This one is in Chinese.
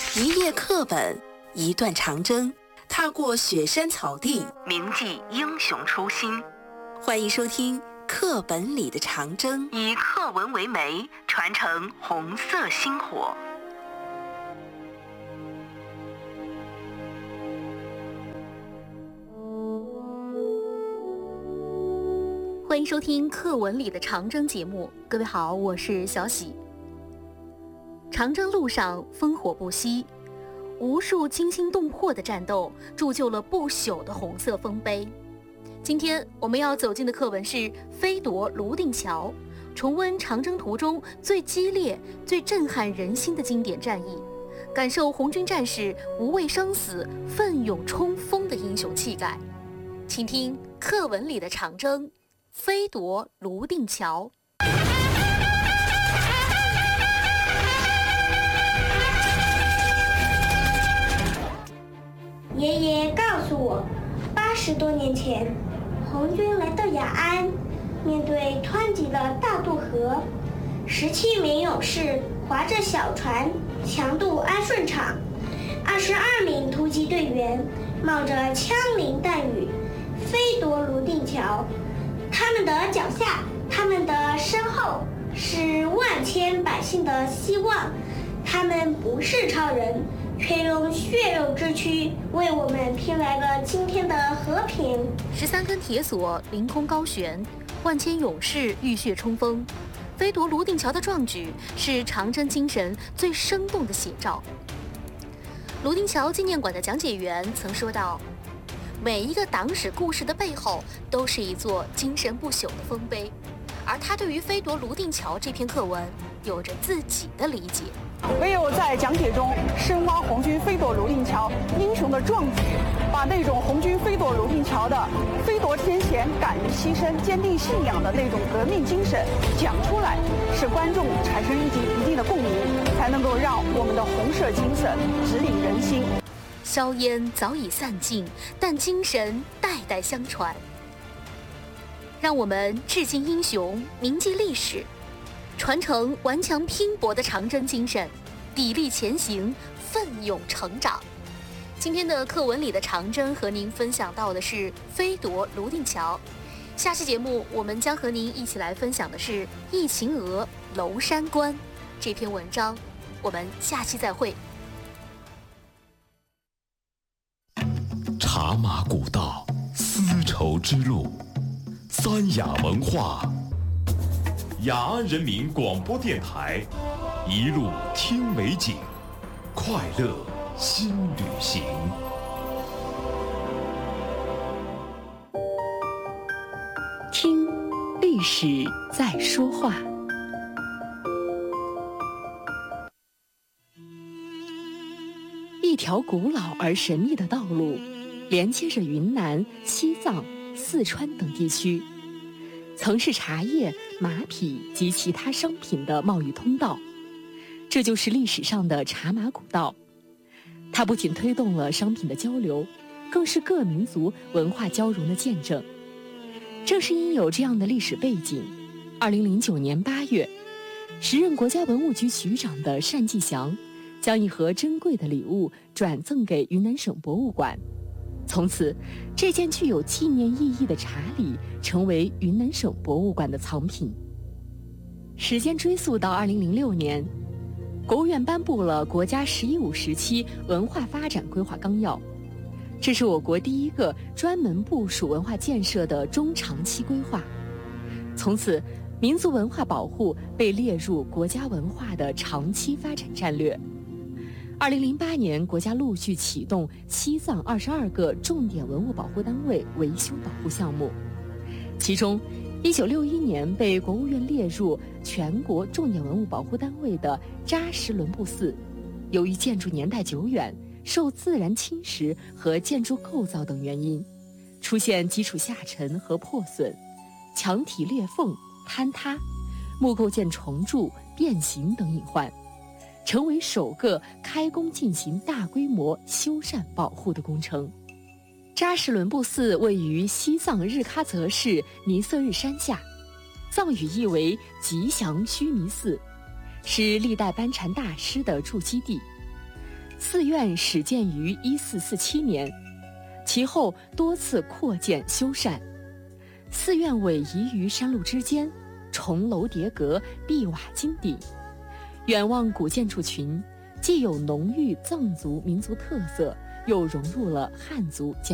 一页课本，一段长征，踏过雪山草地，铭记英雄初心。欢迎收听《课本里的长征》，以课文为媒，传承红色星火。 欢迎收听《课文里的长征》节目，各位好，我是小喜。长征路上烽火不息，无数惊心动魄的战斗铸就了不朽的红色丰碑。今天我们要走进的课文是飞夺泸定桥，重温长征途中最激烈、最震撼人心的经典战役，感受红军战士无畏生死、奋勇冲锋的英雄气概。请听课文里的长征，飞夺泸定桥。 爷爷告诉我，80多年前，红军来到雅安，面对湍急的大渡河，17名勇士划着小船强渡安顺场，22名突击队员冒着枪林弹雨飞夺泸定桥。他们的脚下，他们的身后，是万千百姓的希望。他们不是超人，却用血肉之躯为我们拼来了今天的和平。 13根铁索凌空高悬，万千勇士浴血冲锋，飞夺泸定桥的壮举是长征精神最生动的写照。泸定桥纪念馆的讲解员曾说道，每一个党史故事的背后都是一座精神不朽的丰碑，而他对于飞夺泸定桥这篇课文有着自己的理解。 唯有在讲解中深挖红军飞夺泸定桥英雄的壮举，把那种红军飞夺泸定桥的飞夺天险、敢于牺牲、坚定信仰的那种革命精神讲出来，使观众产生一定的共鸣，才能够让我们的红色精神指引人心。 硝烟早已散尽，但精神代代相传。让我们致敬英雄，铭记历史，传承顽强拼搏的长征精神，砥砺前行，奋勇成长。今天的课文里的长征和您分享到的是飞夺泸定桥。下期节目我们将和您一起来分享的是忆秦娥娄山关这篇文章。我们下期再会。 茶马古道，丝绸之路，三雅文化，雅安人民广播电台，一路听美景，快乐新旅行。 听历史在说话。一条古老而神秘的道路，连接着云南、西藏、四川等地区，曾是茶叶、马匹及其他商品的贸易通道。这就是历史上的茶马古道。它不仅推动了商品的交流，更是各民族文化交融的见证。正是因有这样的历史背景，2009年8月，时任国家文物局局长的单霁翔将一盒珍贵的礼物转赠给云南省博物馆。从此，这件具有纪念意义的茶礼成为云南省博物馆的藏品。时间追溯到2006年，国务院颁布了国家“十一五”时期文化发展规划纲要，这是我国第一个专门部署文化建设的中长期规划。从此，民族文化保护被列入国家文化的长期发展战略。2008年，国家陆续启动西藏22个重点文物保护单位维修保护项目，其中1961年被国务院列入全国重点文物保护单位的扎什伦布寺，由于建筑年代久远，受自然侵蚀和建筑构造等原因，出现基础下沉和破损，墙体裂缝、坍塌，木构件重铸、变形等隐患，成为首个开工进行大规模修缮保护的工程。扎什伦布寺位于西藏日喀则市尼色日山下，藏语意为吉祥须弥寺，是历代班禅大师的驻基地。 寺院始建于1447年，其后多次扩建修缮。寺院逶夷于山路之间，重楼叠阁，碧瓦金顶。远望古建筑群，既有浓郁藏族民族特色，又融入了汉族建筑。